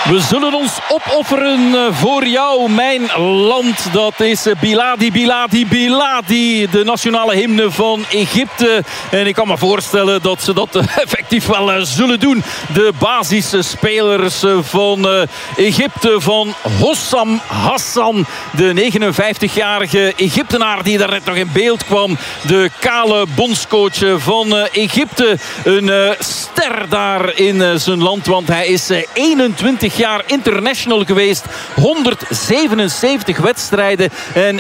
We zullen ons opofferen voor jou, mijn land. Dat is Biladi, Biladi, Biladi, de nationale hymne van Egypte. En ik kan me voorstellen dat ze dat effectief wel zullen doen. De basisspelers van Egypte, van Hossam Hassan, de 59-jarige Egyptenaar die daar net nog in beeld kwam. De kale bondscoach van Egypte. Een ster daar in zijn land, want hij is 21 jaar international geweest. 177 wedstrijden en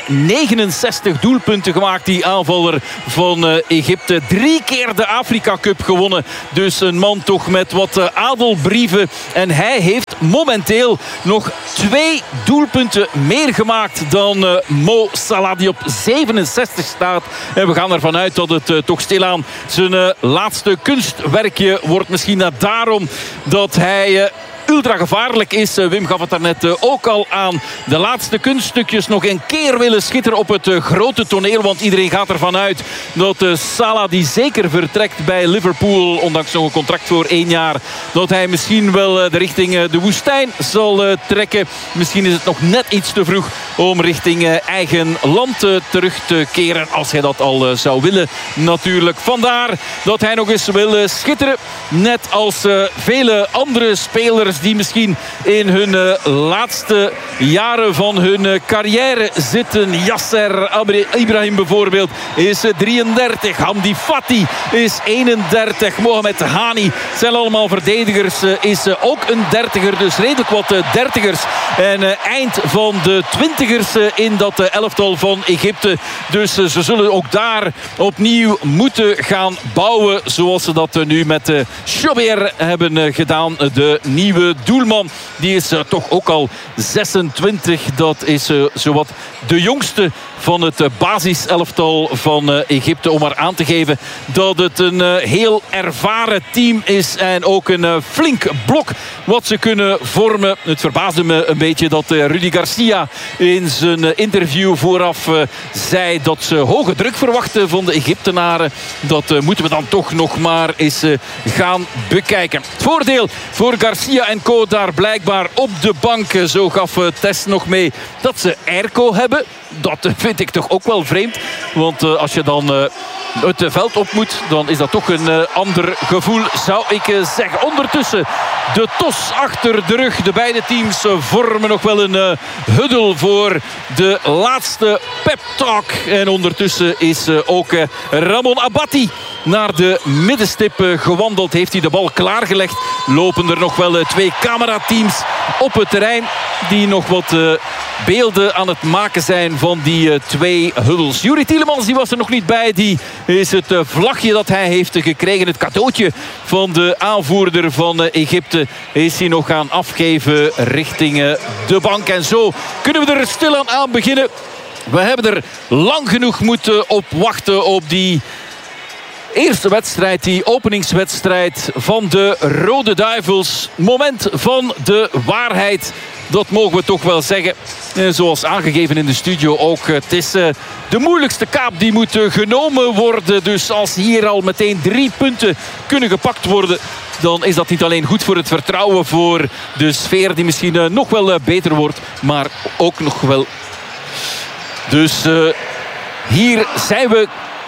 69 doelpunten gemaakt. Die aanvaller van Egypte. 3 keer de Afrika Cup gewonnen. Dus een man toch met wat adelbrieven. En hij heeft momenteel nog 2 doelpunten meer gemaakt dan Mo Salah, die op 67 staat. En we gaan ervan uit dat het toch stilaan zijn laatste kunstwerkje wordt. Misschien daarom dat hij ultra gevaarlijk is. Wim gaf het daarnet ook al aan. De laatste kunststukjes nog een keer willen schitteren op het grote toneel. Want iedereen gaat ervan uit dat Salah, die zeker vertrekt bij Liverpool, ondanks nog een contract voor 1 jaar, dat hij misschien wel de richting de woestijn zal trekken. Misschien is het nog net iets te vroeg om richting eigen land terug te keren. Als hij dat al zou willen natuurlijk. Vandaar dat hij nog eens wil schitteren. Net als vele andere spelers die misschien in hun laatste jaren van hun carrière zitten. Yasser Ibrahim bijvoorbeeld is 33. Hamdi Fati is 31. Mohamed Hani zijn allemaal verdedigers. Is ook een 30er. Dus redelijk wat 30ers. En eind van de 20ers in dat elftal van Egypte. Dus ze zullen ook daar opnieuw moeten gaan bouwen. Zoals ze dat nu met Chober hebben gedaan. De nieuwe doelman. Die is toch ook al 26. Dat is zowat de jongste van het basiselftal van Egypte. Om maar aan te geven dat het een heel ervaren team is. En ook een flink blok wat ze kunnen vormen. Het verbaasde me een beetje dat Rudi Garcia in zijn interview vooraf zei dat ze hoge druk verwachten van de Egyptenaren. Dat moeten we dan toch nog maar eens gaan bekijken. Het voordeel voor Garcia en co daar blijkbaar op de bank. Zo gaf Tess nog mee dat ze airco hebben. Dat vind ik toch ook wel vreemd. Want als je dan het veld op moet, dan is dat toch een ander gevoel, zou ik zeggen. Ondertussen de TOS achter de rug. De beide teams vormen nog wel een huddle voor de laatste pep talk. En ondertussen is ook Ramon Abati naar de middenstip gewandeld. Heeft hij de bal klaargelegd. Lopen er nog wel 2 camerateams op het terrein die nog wat beelden aan het maken zijn van die 2 huddles. Juri Tielemans, die was er nog niet bij. Die is het vlagje dat hij heeft gekregen, het cadeautje van de aanvoerder van Egypte, is hij nog gaan afgeven richting de bank. En zo kunnen we er stilaan aan beginnen. We hebben er lang genoeg moeten op wachten op die eerste wedstrijd, die openingswedstrijd van de Rode Duivels. Moment van de waarheid. Dat mogen we toch wel zeggen. Zoals aangegeven in de studio ook. Het is de moeilijkste kaap die moet genomen worden. Dus als hier al meteen 3 punten kunnen gepakt worden, dan is dat niet alleen goed voor het vertrouwen, voor de sfeer die misschien nog wel beter wordt, maar ook nog wel. Dus hier zijn we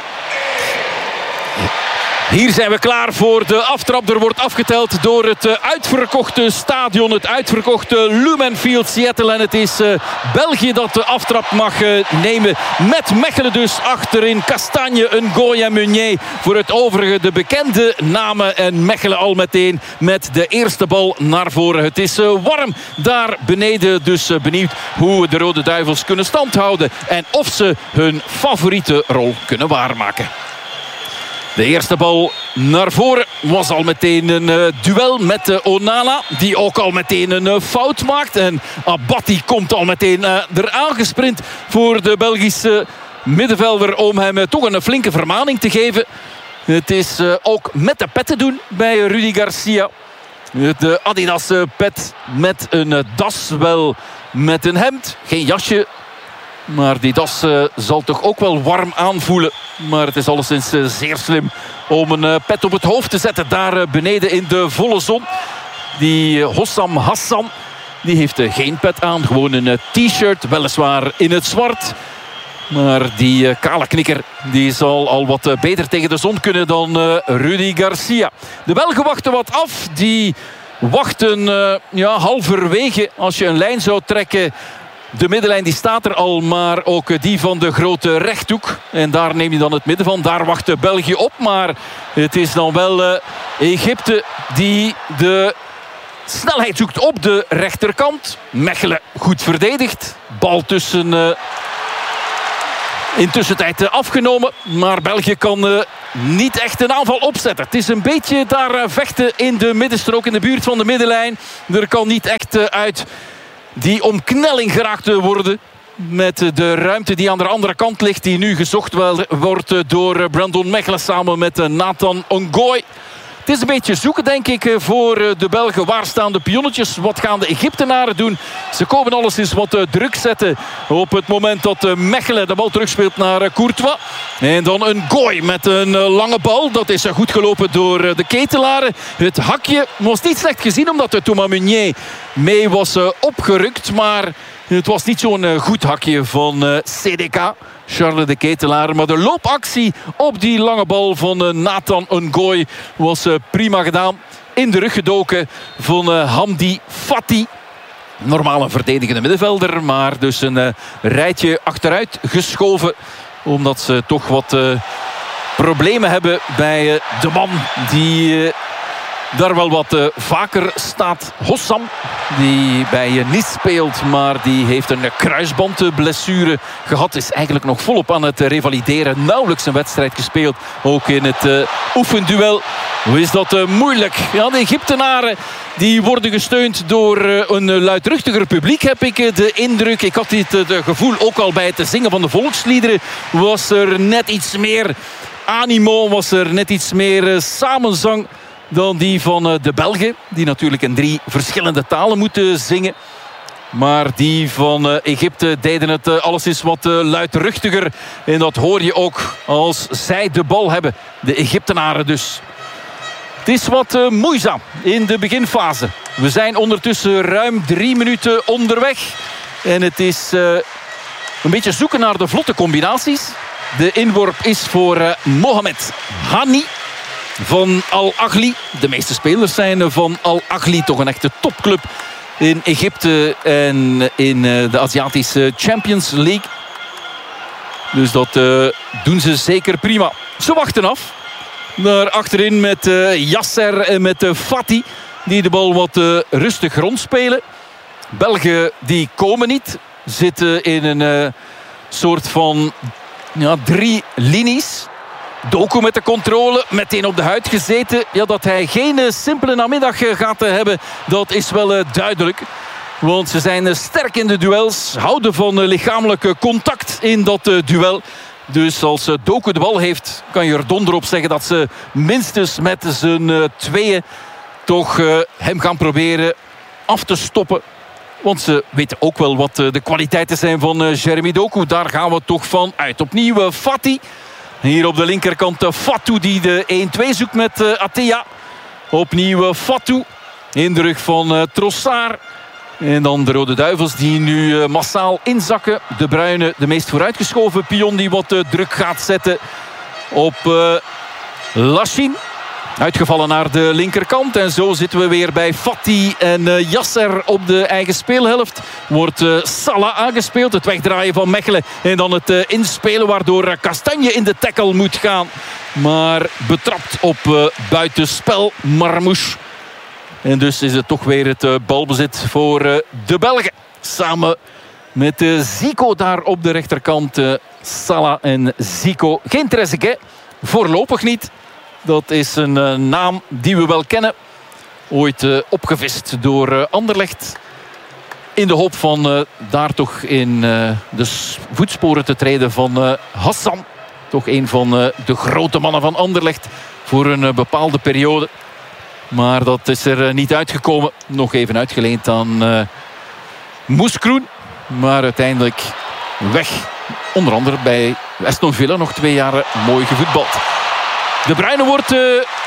klaar voor de aftrap. Er wordt afgeteld door het uitverkochte stadion. Het uitverkochte Lumenfield Seattle. En het is België dat de aftrap mag nemen. Met Mechelen dus achterin. Castagne, Ngoy en Meunier. Voor het overige de bekende namen. En Mechelen al meteen met de eerste bal naar voren. Het is warm daar beneden. Dus benieuwd hoe de Rode Duivels kunnen standhouden. En of ze hun favoriete rol kunnen waarmaken. De eerste bal naar voren was al meteen een duel met Onana. Die ook al meteen een fout maakt. En Abati komt al meteen eraan gesprint voor de Belgische middenvelder. Om hem toch een flinke vermaning te geven. Het is ook met de pet te doen bij Rudi Garcia. De Adidas pet met een das, wel met een hemd. Geen jasje. Maar die das zal toch ook wel warm aanvoelen. Maar het is alleszins zeer slim om een pet op het hoofd te zetten. Daar beneden in de volle zon. Die Hossam Hassan, die heeft geen pet aan. Gewoon een t-shirt, weliswaar in het zwart. Maar die kale knikker die zal al wat beter tegen de zon kunnen dan Rudy Garcia. De Belgen wachten wat af. Die wachten halverwege. Als je een lijn zou trekken, de middenlijn die staat er al, maar ook die van de grote rechthoek. En daar neem je dan het midden van. Daar wacht België op. Maar het is dan wel Egypte die de snelheid zoekt op de rechterkant. Mechelen goed verdedigd. Bal in tussentijd afgenomen. Maar België kan niet echt een aanval opzetten. Het is een beetje daar vechten in de middenstrook, in de buurt van de middenlijn. Er kan niet echt uit die omknelling geraakt worden. Met de ruimte die aan de andere kant ligt. Die nu gezocht wordt door Brandon Mechelen samen met Nathan Ngoy. Het is een beetje zoeken, denk ik, voor de Belgen. Waar staan de pionnetjes? Wat gaan de Egyptenaren doen? Ze komen alleszins wat druk zetten op het moment dat Mechelen de bal terugspeelt naar Courtois. En dan een Ngoy met een lange bal. Dat is goed gelopen door de Ketelaren. Het hakje was niet slecht gezien omdat Thomas Meunier mee was opgerukt. Maar het was niet zo'n goed hakje van CDK. Charles de Ketelaar. Maar de loopactie op die lange bal van Nathan Ngoy was prima gedaan. In de rug gedoken van Hamdi Fati. Normaal een verdedigende middenvelder. Maar dus een rijtje achteruit geschoven. Omdat ze toch wat problemen hebben bij de man die daar wel wat vaker staat. Hossam, die bij Nice speelt, maar die heeft een kruisbandblessure gehad. Is eigenlijk nog volop aan het revalideren. Nauwelijks een wedstrijd gespeeld. Ook in het oefenduel. Hoe is dat moeilijk? Ja, de Egyptenaren die worden gesteund door een luidruchtiger publiek, heb ik de indruk. Ik had dit het gevoel ook al bij het zingen van de volksliederen. Was er net iets meer animo, was er net iets meer samenzang dan die van de Belgen. Die natuurlijk in 3 verschillende talen moeten zingen. Maar die van Egypte deden het alleszins wat luidruchtiger. En dat hoor je ook als zij de bal hebben. De Egyptenaren dus. Het is wat moeizaam in de beginfase. We zijn ondertussen ruim 3 minuten onderweg. En het is een beetje zoeken naar de vlotte combinaties. De inworp is voor Mohamed Hani van Al Ahly. De meeste spelers zijn van Al Ahly. Toch een echte topclub in Egypte en in de Aziatische Champions League. Dus dat doen ze zeker prima. Ze wachten af. Naar achterin met Yasser en met Fati. Die de bal wat rustig rondspelen. Belgen die komen niet. Zitten in een soort van 3 linies. Doku met de controle, meteen op de huid gezeten. Ja, dat hij geen simpele namiddag gaat hebben, dat is wel duidelijk. Want ze zijn sterk in de duels. Houden van lichamelijke contact in dat duel. Dus als Doku de bal heeft, kan je er donder op zeggen dat ze minstens met z'n tweeën toch hem gaan proberen af te stoppen. Want ze weten ook wel wat de kwaliteiten zijn van Jeremy Doku. Daar gaan we toch van uit. Opnieuw Fati. Hier op de linkerkant Fatou die de 1-2 zoekt met Atea. Opnieuw Fatou. In de rug van Trossard. En dan de Rode Duivels die nu massaal inzakken. De Bruyne, de meest vooruitgeschoven pion die wat druk gaat zetten op Lachine. Uitgevallen naar de linkerkant. En zo zitten we weer bij Fati en Yasser op de eigen speelhelft. Wordt Salah aangespeeld. Het wegdraaien van Mechelen. En dan het inspelen waardoor Kastanje in de tackle moet gaan. Maar betrapt op buitenspel Marmouche. En dus is het toch weer het balbezit voor de Belgen. Samen met Zico daar op de rechterkant. Salah en Zico. Geen Trezeguet. Voorlopig niet. Dat is een naam die we wel kennen. Ooit opgevist door Anderlecht. In de hoop van daar toch in de voetsporen te treden van Hassan. Toch een van de grote mannen van Anderlecht. Voor een bepaalde periode. Maar dat is er niet uitgekomen. Nog even uitgeleend aan Moeskroen. Maar uiteindelijk weg. Onder andere bij Aston Villa nog 2 jaar mooi gevoetbald. De Bruyne wordt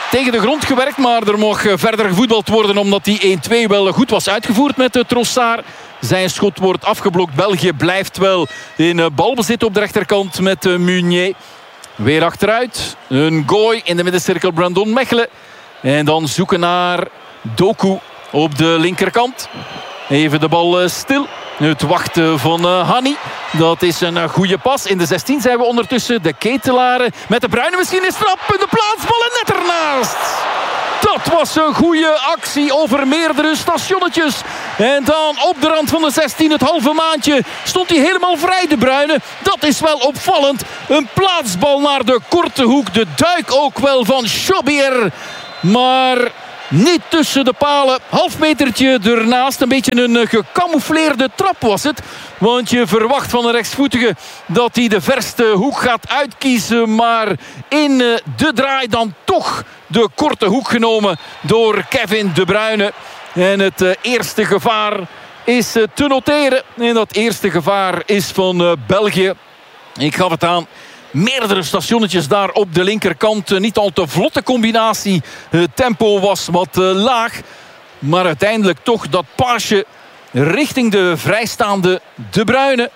tegen de grond gewerkt. Maar er mag verder gevoetbald worden omdat die 1-2 wel goed was uitgevoerd met Trossard. Zijn schot wordt afgeblokt. België blijft wel in balbezit op de rechterkant met Meunier. Weer achteruit. Een gooi in de middencirkel, Brandon Mechelen. En dan zoeken naar Doku op de linkerkant. Even de bal stil. Het wachten van Hani. Dat is een goede pas. In de 16 zijn we ondertussen. De Ketelaren met de Bruyne misschien een strap. De plaatsbal en net ernaast. Dat was een goede actie over meerdere stationnetjes. En dan op de rand van de 16, het halve maandje, stond hij helemaal vrij, de Bruyne. Dat is wel opvallend. Een plaatsbal naar de korte hoek. De duik ook wel van Chobier. Maar niet tussen de palen. Half metertje ernaast. Een beetje een gecamoufleerde trap was het. Want je verwacht van een rechtsvoetige dat hij de verste hoek gaat uitkiezen. Maar in de draai dan toch de korte hoek genomen door Kevin De Bruyne. En het eerste gevaar is te noteren. En dat eerste gevaar is van België. Ik gaf het aan. Meerdere stationnetjes daar op de linkerkant. Niet al te vlotte combinatie. Het tempo was wat laag. Maar uiteindelijk toch dat paasje richting de vrijstaande De Bruyne.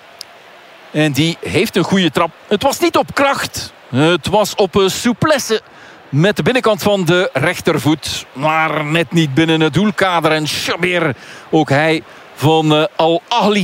En die heeft een goede trap. Het was niet op kracht. Het was op souplesse. Met de binnenkant van de rechtervoet. Maar net niet binnen het doelkader. En Chobier, ook hij van Al Ahly.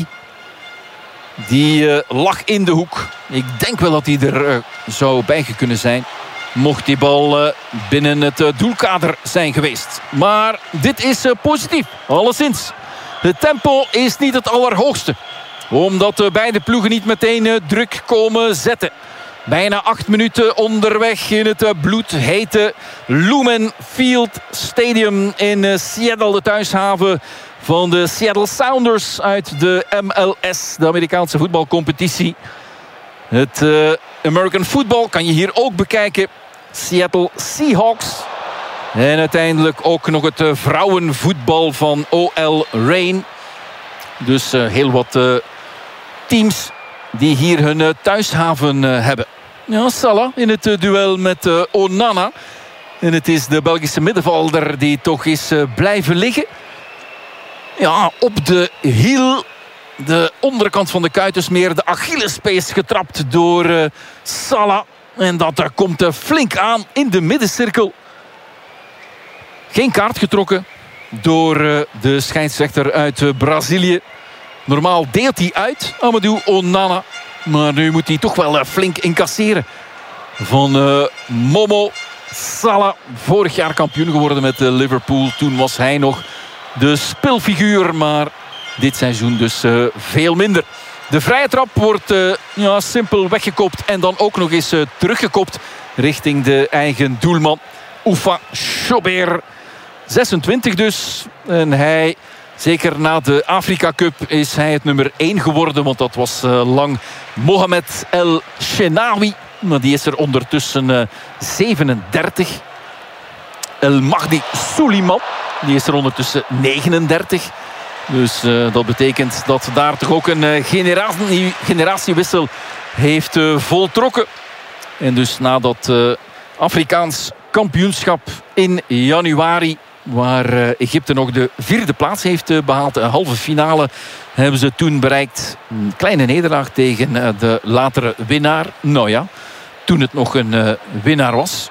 Die lag in de hoek. Ik denk wel dat hij er zou bij kunnen zijn. Mocht die bal binnen het doelkader zijn geweest. Maar dit is positief. Alleszins. Het tempo is niet het allerhoogste. Omdat beide ploegen niet meteen druk komen zetten. Bijna 8 minuten onderweg in het bloedhete Lumen Field Stadium in Seattle. De thuishaven van de Seattle Sounders uit de MLS. De Amerikaanse voetbalcompetitie. Het American Football kan je hier ook bekijken. Seattle Seahawks. En uiteindelijk ook nog het vrouwenvoetbal van OL Reign. Dus heel wat teams die hier hun thuishaven hebben. Ja, Salah in het duel met Onana. En het is de Belgische middenvelder die toch is blijven liggen. Ja, op de hiel. De onderkant van de kuitensmeer. De Achillespees getrapt door Salah. En dat komt flink aan in de middencirkel. Geen kaart getrokken door de scheidsrechter uit Brazilië. Normaal deelt hij uit, Amadou Onana. Maar nu moet hij toch wel flink incasseren. Van Momo Salah. Vorig jaar kampioen geworden met Liverpool. Toen was hij nog de speelfiguur. Maar dit seizoen dus veel minder. De vrije trap wordt simpel weggekopt. En dan ook nog eens teruggekopt richting de eigen doelman. Oufa Chobier. 26 dus. En hij, zeker na de Afrika Cup, is hij het nummer 1 geworden. Want dat was lang Mohamed El Shenawi. Maar die is er ondertussen 37. El Mahdi Suleiman. Die is er ondertussen 39. Dus dat betekent dat daar toch ook een generatiewissel heeft voltrokken. En dus na dat Afrikaans kampioenschap in januari, waar Egypte nog de 4e plaats heeft behaald, een halve finale hebben ze toen bereikt. Een kleine nederlaag tegen de latere winnaar. Nou ja, toen het nog een winnaar was.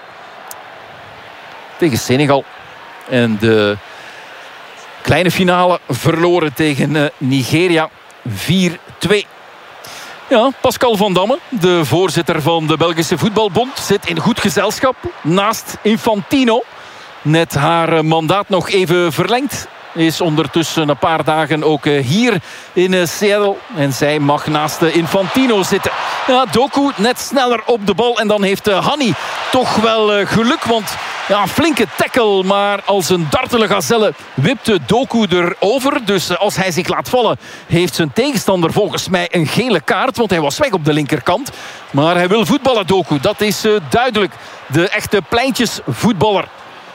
Tegen Senegal. En de kleine finale verloren tegen Nigeria 4-2. Ja, Pascal Van Damme, de voorzitter van de Belgische Voetbalbond, zit in goed gezelschap naast Infantino. Net haar mandaat nog even verlengd. Is ondertussen een paar dagen ook hier in Seattle. En zij mag naast Infantino zitten. Ja, Doku net sneller op de bal. En dan heeft Hani toch wel geluk. Want ja, flinke tackle. Maar als een dartele gazelle wipte Doku erover. Dus als hij zich laat vallen, heeft zijn tegenstander volgens mij een gele kaart. Want hij was weg op de linkerkant. Maar hij wil voetballen, Doku. Dat is duidelijk. De echte pleintjesvoetballer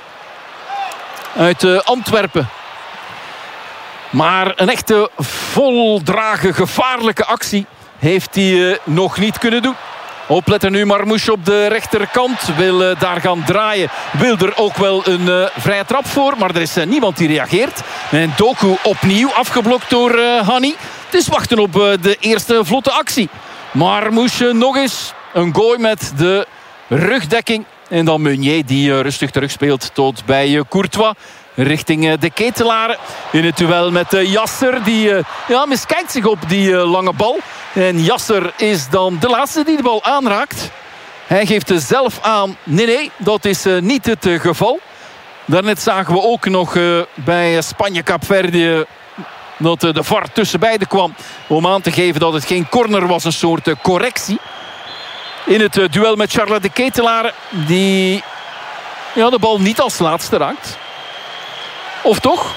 uit Antwerpen. Maar een echte voldragen gevaarlijke actie heeft hij nog niet kunnen doen. Opletten nu, Marmouche op de rechterkant. Wil daar gaan draaien. Wil er ook wel een vrije trap voor. Maar er is niemand die reageert. En Doku opnieuw afgeblokt door Hani. Het is wachten op de eerste vlotte actie. Marmouche nog eens. Een gooi met de rugdekking. En dan Meunier die rustig terugspeelt tot bij Courtois. Richting de Ketelaren. In het duel met Yasser. Die miskijkt zich op die lange bal. En Yasser is dan de laatste die de bal aanraakt. Hij geeft zelf aan. Nee, dat is niet het geval. Daarnet zagen we ook nog bij Spanje-Kaapverdië dat de VAR tussen beiden kwam. Om aan te geven dat het geen corner was. Een soort correctie. In het duel met Charles de Ketelaren. Die de bal niet als laatste raakt. Of toch?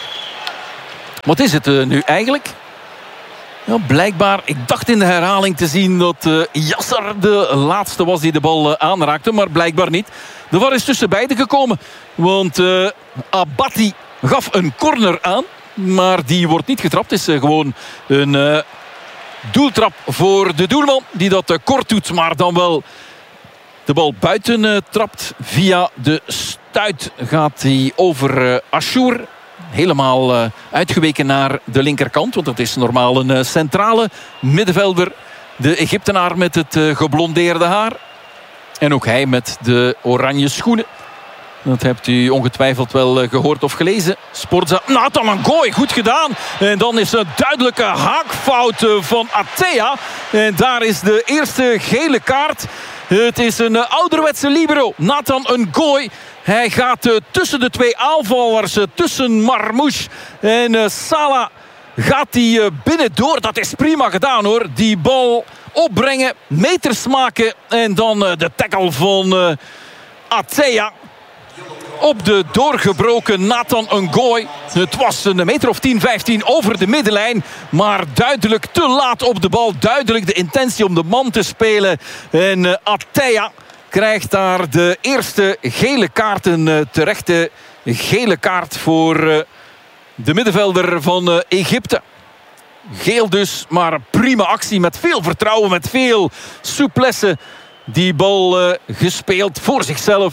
Wat is het nu eigenlijk? Ja, blijkbaar, ik dacht in de herhaling te zien dat Yasser de laatste was die de bal aanraakte. Maar blijkbaar niet. De VAR is tussen beiden gekomen. Want Abati gaf een corner aan. Maar die wordt niet getrapt. Het is gewoon een doeltrap voor de doelman. Die dat kort doet, maar dan wel de bal buiten trapt. Via de stuit gaat hij over Achour. Helemaal uitgeweken naar de linkerkant. Want dat is normaal een centrale middenvelder. De Egyptenaar met het geblondeerde haar. En ook hij met de oranje schoenen. Dat hebt u ongetwijfeld wel gehoord of gelezen. Sportza. Nathan een gooi, goed gedaan. En dan is een duidelijke haakfout van Atea. En daar is de eerste gele kaart. Het is een ouderwetse libero. Nathan een gooi. Hij gaat tussen de twee aanvallers. Tussen Marmouche en Salah gaat hij binnendoor. Dat is prima gedaan hoor. Die bal opbrengen, meters maken. En dan de tackle van Atea. Op de doorgebroken Nathan Ngoy. Het was een meter of 10, 15 over de middenlijn. Maar duidelijk te laat op de bal. Duidelijk de intentie om de man te spelen. En Atea krijgt daar de eerste gele kaart. Een terechte gele kaart voor de middenvelder van Egypte. Geel dus, maar prima actie. Met veel vertrouwen, met veel souplesse. Die bal gespeeld voor zichzelf.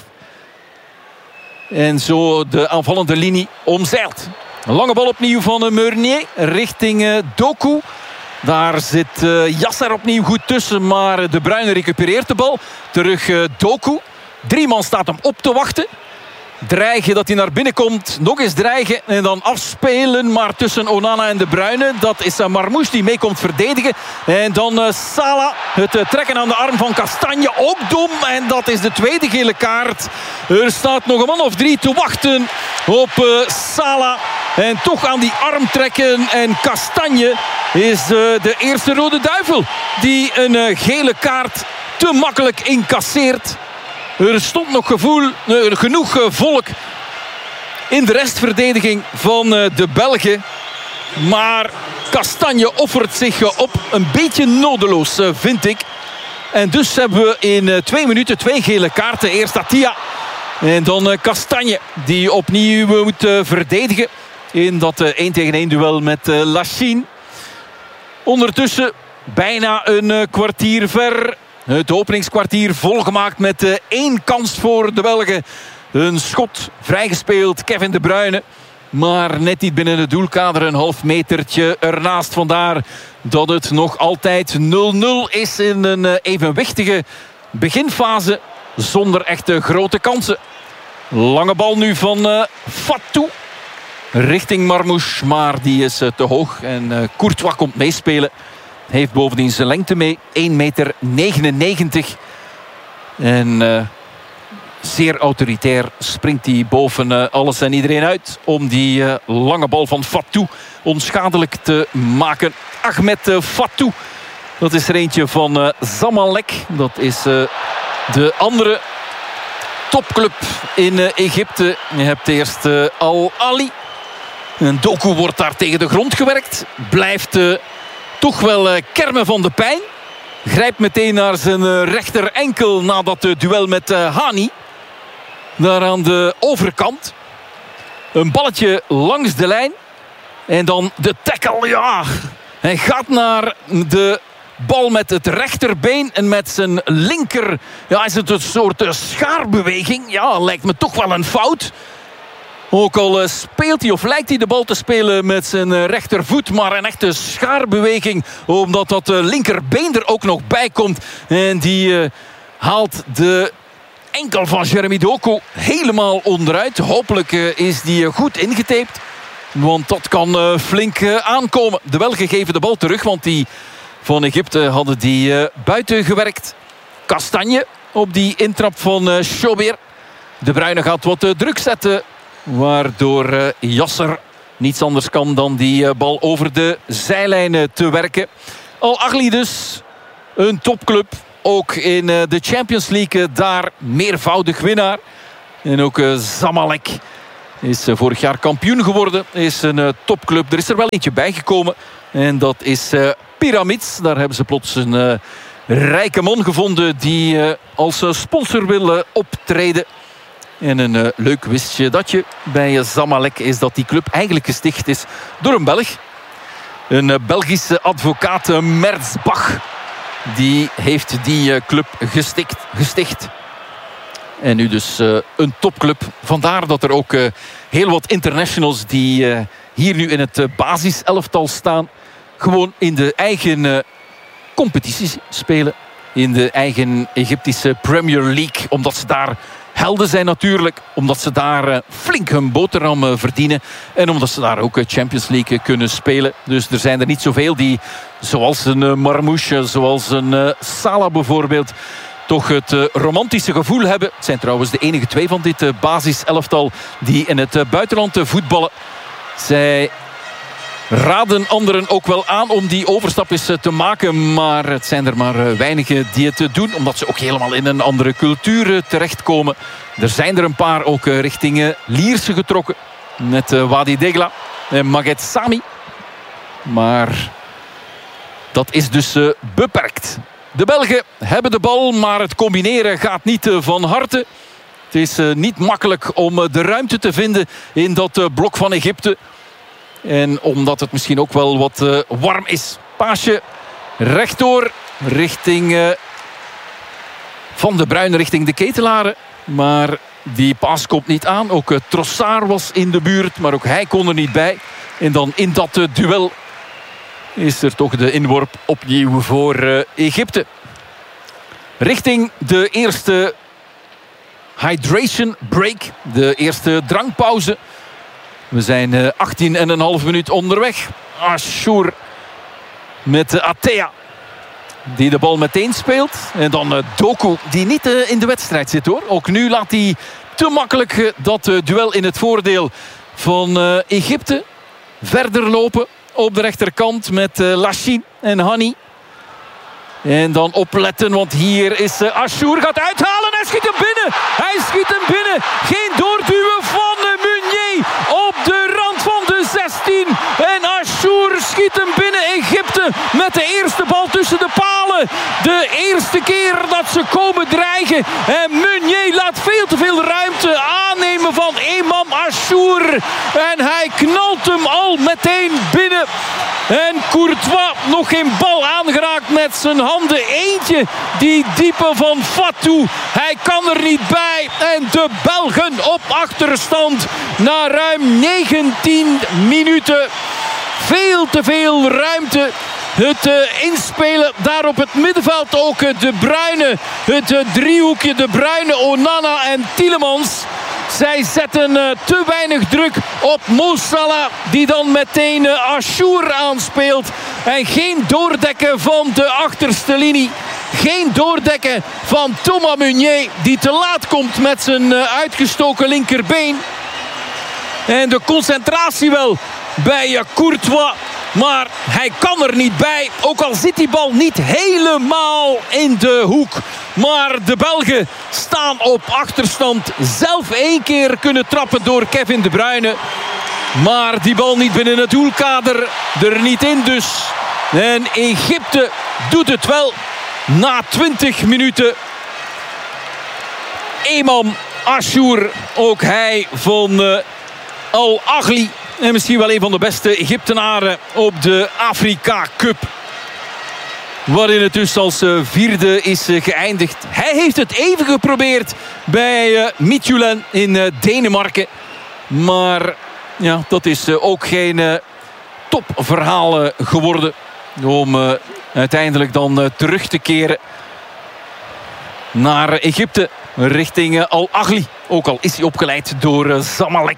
En zo de aanvallende linie omzeild. Een lange bal opnieuw van Meunier richting Doku. Daar zit Yasser opnieuw goed tussen. Maar De Bruyne recupereert de bal. Terug Doku. 3 man staat hem op te wachten. Dreigen dat hij naar binnen komt. Nog eens dreigen en dan afspelen. Maar tussen Onana en De Bruyne. Dat is Marmouche die mee komt verdedigen. En dan Salah. Het trekken aan de arm van Kastanje. Ook dom. En dat is de tweede gele kaart. Er staat nog een man of 3 te wachten op Salah. En toch aan die arm trekken. En Kastanje is de eerste rode duivel. Die een gele kaart te makkelijk incasseert. Er stond nog genoeg volk in de restverdediging van de Belgen. Maar Kastanje offert zich op. Een beetje nodeloos, vind ik. En dus hebben we in 2 minuten 2 gele kaarten. Eerst Atia en dan Kastanje. Die opnieuw moet verdedigen in dat 1-tegen-1 duel met Lachine. Ondertussen bijna een kwartier ver. Het openingskwartier volgemaakt met 1 kans voor de Belgen. Een schot vrijgespeeld, Kevin De Bruyne. Maar net niet binnen het doelkader, een half metertje ernaast. Vandaar dat het nog altijd 0-0 is in een evenwichtige beginfase. Zonder echte grote kansen. Lange bal nu van Fatou. Richting Marmouche, maar die is te hoog. En Courtois komt meespelen. Heeft bovendien zijn lengte mee. 1,99 meter. En zeer autoritair springt hij boven alles en iedereen uit. Om die lange bal van Fatou onschadelijk te maken. Ahmed Fatou. Dat is er eentje van Zamalek. Dat is de andere topclub in Egypte. Je hebt eerst Al Ali. En Doku wordt daar tegen de grond gewerkt. Blijft toch wel kermen van de pijn. Grijpt meteen naar zijn rechter enkel na dat duel met Hani. Daar aan de overkant. Een balletje langs de lijn. En dan de tackle. Ja, hij gaat naar de bal met het rechterbeen en met zijn linker. Ja, is het een soort schaarbeweging. Ja, lijkt me toch wel een fout. Ook al speelt hij of lijkt hij de bal te spelen met zijn rechtervoet. Maar een echte schaarbeweging. Omdat dat linkerbeen er ook nog bij komt. En die haalt de enkel van Jeremy Doku helemaal onderuit. Hopelijk is die goed ingetaped. Want dat kan flink aankomen. De Belgen geven de bal terug. Want die van Egypte hadden die buiten gewerkt. Kastanje op die intrap van Schober. De Bruyne gaat wat druk zetten. Waardoor Yasser niets anders kan dan die bal over de zijlijnen te werken. Al Ahly dus. Een topclub. Ook in de Champions League daar meervoudig winnaar. En ook Zamalek is vorig jaar kampioen geworden. Is een topclub. Er is er wel eentje bijgekomen. En dat is Pyramids. Daar hebben ze plots een rijke man gevonden die als sponsor wil optreden. En een leuk wistje datje bij Zamalek is dat die club eigenlijk gesticht is door een Belg. Een Belgische advocaat, Merzbach. Die heeft die club gesticht. En nu dus een topclub. Vandaar dat er ook heel wat internationals die hier nu in het basiselftal staan. Gewoon in de eigen competities spelen. In de eigen Egyptische Premier League. Omdat ze daar helden zijn natuurlijk. Omdat ze daar flink hun boterham verdienen. En omdat ze daar ook Champions League kunnen spelen. Dus er zijn er niet zoveel die, zoals een Marmouche, zoals een Salah bijvoorbeeld, toch het romantische gevoel hebben. Het zijn trouwens de enige twee van dit basiselftal die in het buitenland voetballen. Zij raden anderen ook wel aan om die overstap eens te maken. Maar het zijn er maar weinigen die het doen. Omdat ze ook helemaal in een andere cultuur terechtkomen. Er zijn er een paar ook richting Lierse getrokken. Met Wadi Degla en Maged Sami. Maar dat is dus beperkt. De Belgen hebben de bal, maar het combineren gaat niet van harte. Het is niet makkelijk om de ruimte te vinden in dat blok van Egypte. En omdat het misschien ook wel wat warm is. Paasje rechtdoor richting Van de Bruyne richting de Ketelaren. Maar die paas komt niet aan. Ook Trossard was in de buurt, maar ook hij kon er niet bij. En dan in dat duel is er toch de inworp opnieuw voor Egypte. Richting de eerste hydration break. De eerste drankpauze. We zijn 18,5 minuut onderweg. Ashour met Atea. Die de bal meteen speelt. En dan Doku die niet in de wedstrijd zit hoor. Ook nu laat hij te makkelijk dat duel in het voordeel van Egypte verder lopen. Op de rechterkant met Lachine en Hani. En dan opletten, want hier is Ashour gaat uithalen. Hij schiet hem binnen. Hij schiet hem binnen. Geen doorduwen van Meunier op de rand van de 16. En Ashour schiet hem binnen. Egypte met de eerste bal tussen de palen. De eerste keer dat ze komen dreigen. En Meunier laat veel te veel ruimte aannemen van Emam Ashour. En hij knalt hem al meteen binnen. En Courtois nog geen bal aangeraakt met zijn handen. Eentje die diepe van Fatou. Hij kan er niet bij. En de Belgen op achterstand na ruim 19 minuten. Veel te veel ruimte. Het inspelen daar op het middenveld ook De Bruyne. Het driehoekje De Bruyne, Onana en Tielemans. Zij zetten te weinig druk op Mo Salah, die dan meteen Ashour aanspeelt. En geen doordekken van de achterste linie. Geen doordekken van Thomas Meunier, die te laat komt met zijn uitgestoken linkerbeen. En de concentratie wel bij Courtois. Maar hij kan er niet bij. Ook al zit die bal niet helemaal in de hoek. Maar de Belgen staan op achterstand. Zelf 1 keer kunnen trappen door Kevin De Bruyne. Maar die bal niet binnen het doelkader. Er niet in dus. En Egypte doet het wel. Na 20 minuten. Emam Ashour. Ook hij van Al Ahly. En misschien wel een van de beste Egyptenaren op de Afrika Cup. waarin het dus als vierde is geëindigd. Hij heeft het even geprobeerd bij Midtjylland in Denemarken. Maar ja, dat is ook geen topverhaal geworden. Om uiteindelijk dan terug te keren naar Egypte. Richting Al-Ahly. Ook al is hij opgeleid door Zamalek.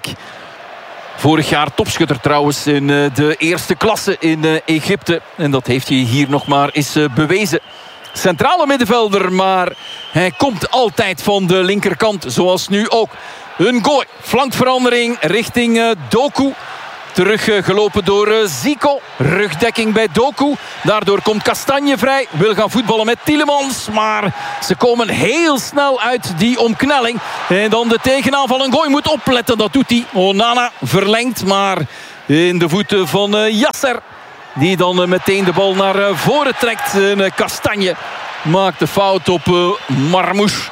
Vorig jaar topschutter trouwens in de eerste klasse in Egypte. En dat heeft hij hier nog maar eens bewezen. Centrale middenvelder, maar hij komt altijd van de linkerkant. Zoals nu ook. Een gooi. Flankverandering richting Doku. Teruggelopen door Zico. Rugdekking bij Doku. Daardoor komt Kastanje vrij. Wil gaan voetballen met Tielemans. Maar ze komen heel snel uit die omknelling. En dan de tegenaanval. Een gooi moet opletten. Dat doet hij. Onana verlengt. Maar in de voeten van Yasser. Die dan meteen de bal naar voren trekt. En Kastanje maakt de fout op Marmouche.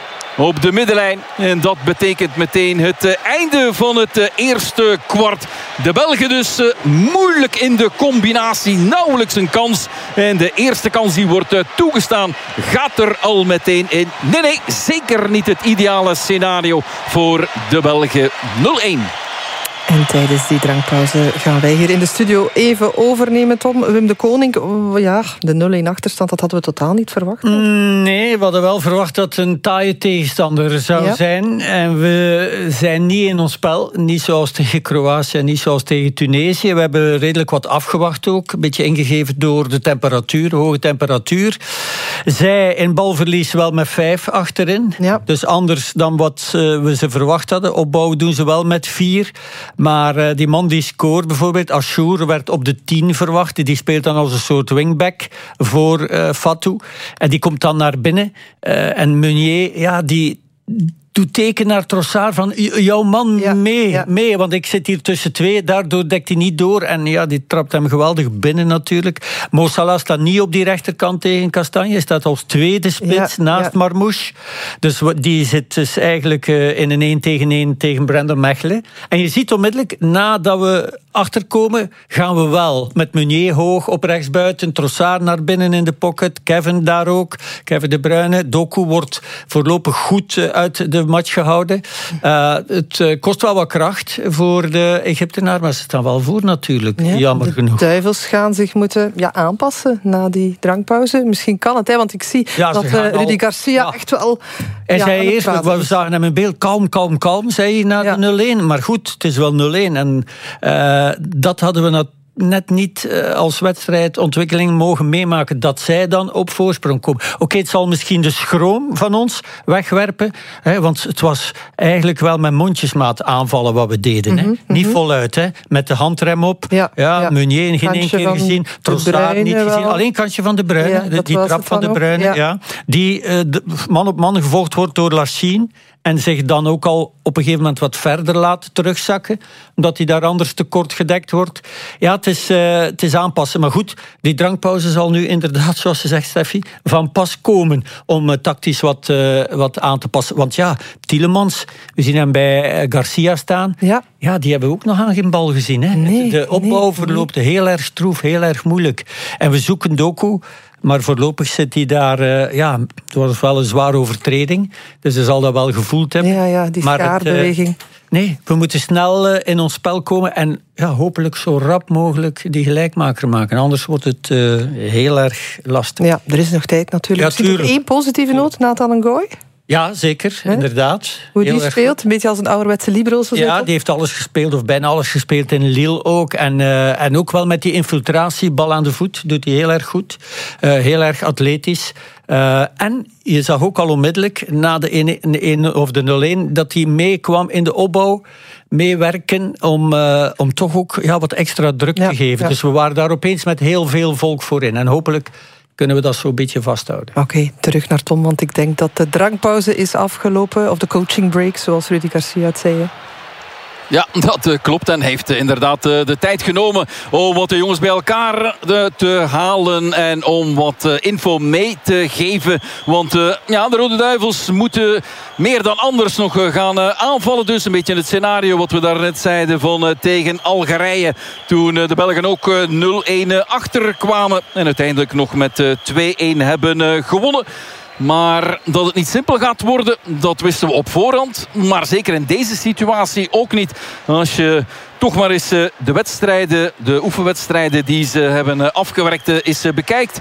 Op de middenlijn. En dat betekent meteen het einde van het eerste kwart. De Belgen dus moeilijk in de combinatie. Nauwelijks een kans. En de eerste kans die wordt toegestaan gaat er al meteen in. Nee, zeker niet het ideale scenario voor de Belgen. 0-1. En tijdens die drankpauze gaan wij hier in de studio even overnemen, Tom. Wim de Koning, ja, de 0-1 achterstand, dat hadden we totaal niet verwacht. Nee, we hadden wel verwacht dat het een taaie tegenstander zou zijn. En we zijn niet in ons spel. Niet zoals tegen Kroatië, niet zoals tegen Tunesië. We hebben redelijk wat afgewacht ook. Een beetje ingegeven door de temperatuur, de hoge temperatuur. Zij in balverlies wel met 5 achterin. Ja. Dus anders dan wat we ze verwacht hadden. Opbouwen doen ze wel met 4. Maar die man die scoort bijvoorbeeld, Ashour, werd op de 10 verwacht. Die speelt dan als een soort wingback voor Fatou. En die komt dan naar binnen. En Meunier, ja, die doet teken naar Trossard van jouw man mee, want ik zit hier tussen 2, daardoor dekt hij niet door en ja, die trapt hem geweldig binnen natuurlijk. Mo Salah staat niet op die rechterkant tegen Kastanje, hij staat als tweede spits naast Marmouche, dus die zit dus eigenlijk in een 1-tegen-1 tegen Brandon Mechelen. En je ziet onmiddellijk, nadat we achterkomen, gaan we wel met Meunier hoog op rechtsbuiten, Trossard naar binnen in de pocket, Kevin daar ook, Kevin De Bruyne. Doku wordt voorlopig goed uit de match gehouden. Het kost wel wat kracht voor de Egyptenaar, maar ze staan wel voor natuurlijk, jammer genoeg. De Duivels gaan zich moeten aanpassen na die drankpauze. Misschien kan het, want ik zie dat Rudy Garcia echt wel... Hij zei eerst, we zagen hem in beeld, kalm, zei hij na de 0-1. Maar goed, het is wel 0-1. En dat hadden we net niet als wedstrijdontwikkeling mogen meemaken, dat zij dan op voorsprong komen. Oké, het zal misschien de schroom van ons wegwerpen, want het was eigenlijk wel met mondjesmaat aanvallen wat we deden. Niet voluit, met de handrem op. Meunier geen één keer gezien, Trossard niet gezien. Alleen kansje van De Bruyne, die trap van De Bruyne. Die man op man gevolgd wordt door Lachine. En zich dan ook al op een gegeven moment wat verder laat terugzakken. Omdat hij daar anders te kort gedekt wordt. Ja, het is aanpassen. Maar goed, die drankpauze zal nu inderdaad, zoals ze zegt Steffi, van pas komen. Om tactisch wat aan te passen. Want ja, Tielemans, we zien hem bij Garcia staan. Ja, die hebben we ook nog aan geen bal gezien. De opbouw verloopt heel erg stroef, heel erg moeilijk. En we zoeken Doku. Maar voorlopig zit hij daar... het was wel een zware overtreding. Dus hij zal dat wel gevoeld hebben. Ja, die schaarbeweging. Nee, we moeten snel in ons spel komen. En hopelijk zo rap mogelijk die gelijkmaker maken. Anders wordt het heel erg lastig. Ja, er is nog tijd natuurlijk. Ja, er is nog 1 positieve noot, Nathan Ngoy. Ja, zeker, inderdaad. Hoe die speelt, een beetje als een ouderwetse libero. Ja, die heeft alles gespeeld, of bijna alles gespeeld in Lille ook. En ook wel met die infiltratie, bal aan de voet, doet hij heel erg goed. Heel erg atletisch. En je zag ook al onmiddellijk, na de 1 of de 0-1, dat hij meekwam in de opbouw, meewerken om toch ook wat extra druk te geven. Ja. Dus we waren daar opeens met heel veel volk voorin. En hopelijk kunnen we dat zo'n beetje vasthouden. Oké, terug naar Tom, want ik denk dat de drankpauze is afgelopen. Of de coaching break, zoals Rudy Garcia het zei. Ja, dat klopt. En heeft inderdaad de tijd genomen om wat de jongens bij elkaar te halen. En om wat info mee te geven. Want de Rode Duivels moeten meer dan anders nog gaan aanvallen. Dus een beetje het scenario wat we daarnet zeiden van tegen Algerije. Toen de Belgen ook 0-1 achterkwamen. En uiteindelijk nog met 2-1 hebben gewonnen. Maar dat het niet simpel gaat worden, dat wisten we op voorhand. Maar zeker in deze situatie ook niet. Als je toch maar eens de wedstrijden, de oefenwedstrijden die ze hebben afgewerkt, is bekijkt.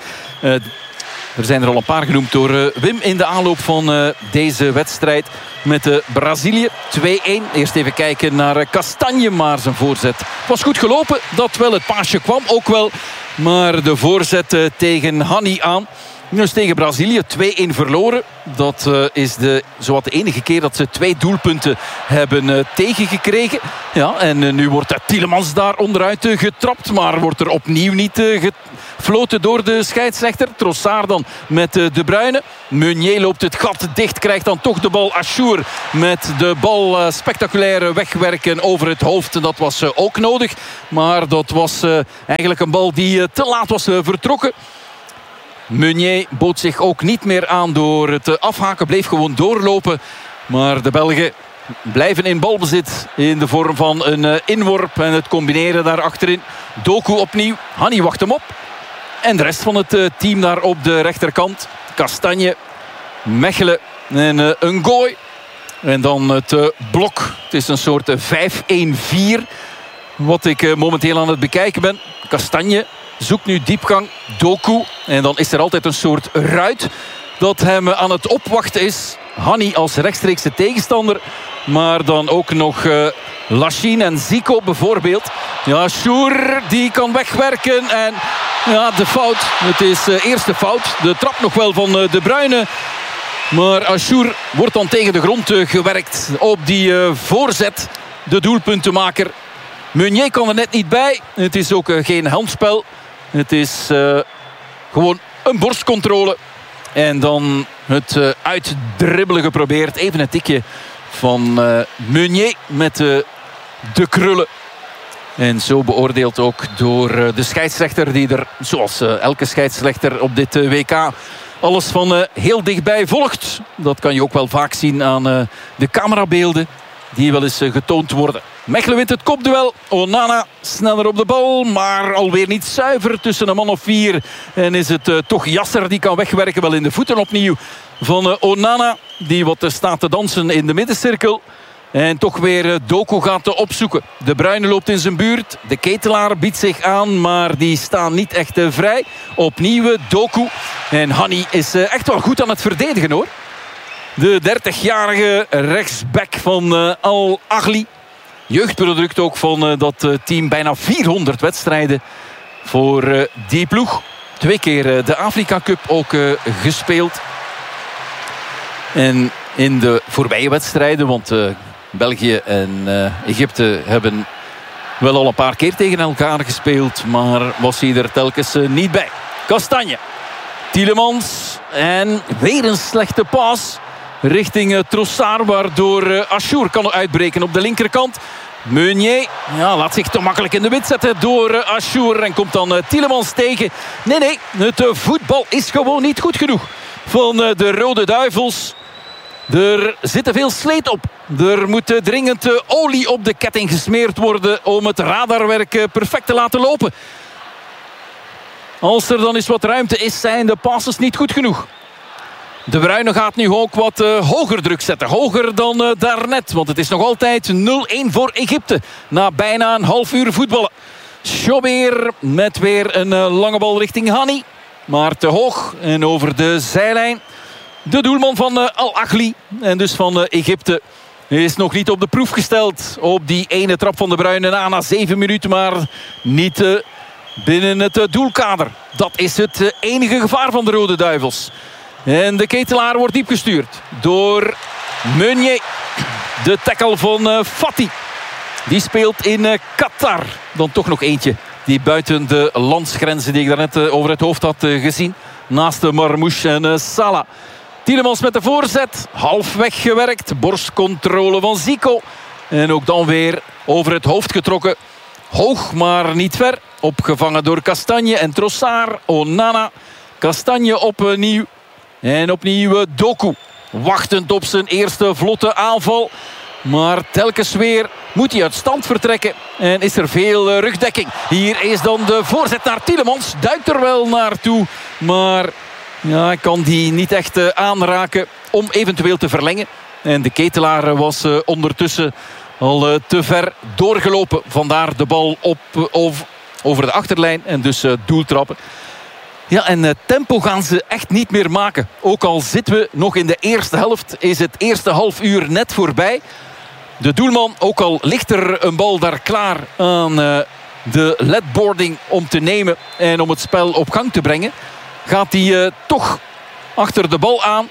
Er zijn er al een paar genoemd door Wim in de aanloop van deze wedstrijd. Met Brazilië 2-1. Eerst even kijken naar Kastanje, maar zijn voorzet was goed gelopen. Dat wel, het paasje kwam ook wel. Maar de voorzet tegen Hani aan. Dus tegen Brazilië 2-1 verloren. Dat is zowat de enige keer dat ze 2 doelpunten hebben tegengekregen. Ja, en nu wordt Tielemans daar onderuit getrapt. Maar wordt er opnieuw niet gefloten door de scheidsrechter. Trossard dan met De Bruyne. Meunier loopt het gat dicht. Krijgt dan toch de bal. Achour met de bal spectaculair wegwerken over het hoofd. Dat was ook nodig. Maar dat was eigenlijk een bal die te laat was vertrokken. Meunier bood zich ook niet meer aan door het afhaken. Bleef gewoon doorlopen. Maar de Belgen blijven in balbezit in de vorm van een inworp. En het combineren daar achterin. Doku opnieuw. Hani wacht hem op. En de rest van het team daar op de rechterkant. Kastanje, Mechelen en een gooi. En dan het blok. Het is een soort 5-1-4. Wat ik momenteel aan het bekijken ben. Kastanje zoekt nu diepgang. Doku. En dan is er altijd een soort ruit dat hem aan het opwachten is. Hani als rechtstreekse tegenstander. Maar dan ook nog Lachine en Zico bijvoorbeeld. Ja, Sjoer die kan wegwerken. En ja, de fout. Het is eerste fout. De trap nog wel van De Bruyne. Maar Achour wordt dan tegen de grond gewerkt op die voorzet. De doelpuntenmaker. Meunier kan er net niet bij. Het is ook geen handspel. Het is gewoon een borstcontrole. En dan het uitdribbelen geprobeerd. Even een tikje van Meunier met de krullen. En zo beoordeeld ook door de scheidsrechter die er, zoals elke scheidsrechter op dit WK, alles van heel dichtbij volgt. Dat kan je ook wel vaak zien aan de camerabeelden die wel eens getoond worden. Mechelen wint het kopduel. Onana sneller op de bal, maar alweer niet zuiver tussen een man of 4. En is het toch Jasser die kan wegwerken, wel in de voeten opnieuw van Onana. Die wat staat te dansen in de middencirkel. En toch weer Doku gaat opzoeken. De Bruyne loopt in zijn buurt. De Ketelaar biedt zich aan, maar die staan niet echt vrij. Opnieuw Doku. En Hani is echt wel goed aan het verdedigen hoor. De 30-jarige rechtsback van Al Ahly. Jeugdproduct ook van dat team. Bijna 400 wedstrijden voor die ploeg. 2 keer de Afrika Cup ook gespeeld. En in de voorbije wedstrijden, want België en Egypte hebben wel al een paar keer tegen elkaar gespeeld, maar was hij er telkens niet bij. Kastanje, Tielemans en weer een slechte pas richting Trossard, waardoor Achour kan uitbreken op de linkerkant. Meunier laat zich te makkelijk in de wit zetten door Achour en komt dan Tielemans tegen. Nee, het voetbal is gewoon niet goed genoeg van de Rode Duivels. Er zit te veel sleet op. Er moet dringend olie op de ketting gesmeerd worden om het radarwerk perfect te laten lopen. Als er dan eens wat ruimte is, zijn de passes niet goed genoeg. De Bruyne gaat nu ook wat hoger druk zetten. Hoger dan daarnet. Want het is nog altijd 0-1 voor Egypte. Na bijna een half uur voetballen. Schobeer met weer een lange bal richting Hani. Maar te hoog en over de zijlijn. De doelman van Al Ahly en dus van Egypte is nog niet op de proef gesteld. Op die ene trap van De Bruyne na 7 minuten. Maar niet binnen het doelkader. Dat is het enige gevaar van de Rode Duivels. En de Ketelaar wordt diep gestuurd door Meunier. De tackle van Fati. Die speelt in Qatar. Dan toch nog eentje die buiten de landsgrenzen die ik daarnet over het hoofd had gezien. Naast de Marmouche en Salah. Tielemans met de voorzet. Half weggewerkt. Borstcontrole van Zico. En ook dan weer over het hoofd getrokken. Hoog, maar niet ver. Opgevangen door Castagne en Trossard. Onana. Castagne opnieuw. En opnieuw Doku. Wachtend op zijn eerste vlotte aanval. Maar telkens weer moet hij uit stand vertrekken. En is er veel rugdekking. Hier is dan de voorzet naar Tielemans. Duikt er wel naartoe. Maar ja, hij kan die niet echt aanraken om eventueel te verlengen. En de Ketelaar was ondertussen al te ver doorgelopen. Vandaar de bal over de achterlijn en dus doeltrappen. Ja, en tempo gaan ze echt niet meer maken. Ook al zitten we nog in de eerste helft, is het eerste half uur net voorbij. De doelman, ook al ligt er een bal daar klaar aan de ledboarding om te nemen en om het spel op gang te brengen, gaat hij toch achter de bal aan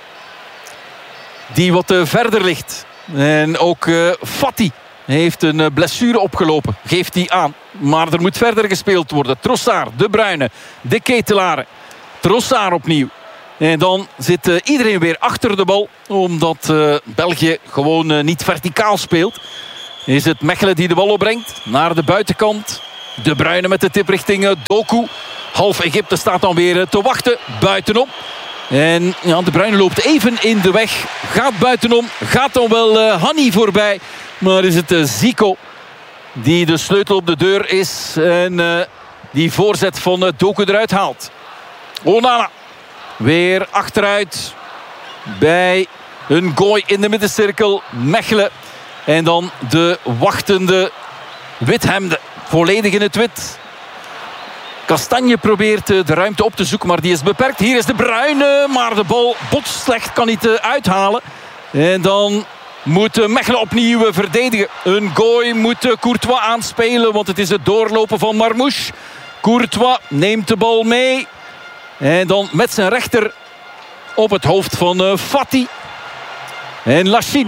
die wat verder ligt. En ook Fati heeft een blessure opgelopen, geeft hij aan. Maar er moet verder gespeeld worden. Trossard, De Bruyne, de Ketelaren. Trossard opnieuw. En dan zit iedereen weer achter de bal. Omdat België gewoon niet verticaal speelt. Is het Mechelen die de bal opbrengt. Naar de buitenkant. De Bruyne met de tip richting Doku. Half Egypte staat dan weer te wachten. Buitenom. En ja, De Bruyne loopt even in de weg. Gaat buitenom. Gaat dan wel Hani voorbij. Maar is het Zico die de sleutel op de deur is. En die voorzet van Doku eruit haalt. Onana. Weer achteruit. Bij een gooi in de middencirkel. Mechelen. En dan de wachtende Withemde. Volledig in het wit. Castagne probeert de ruimte op te zoeken. Maar die is beperkt. Hier is De Bruyne. Maar de bal botst slecht. Kan niet uithalen. En dan moet Mechelen opnieuw verdedigen. Een gooi moet Courtois aanspelen. Want het is het doorlopen van Marmouche. Courtois neemt de bal mee. En dan met zijn rechter op het hoofd van Fati. En Lachine.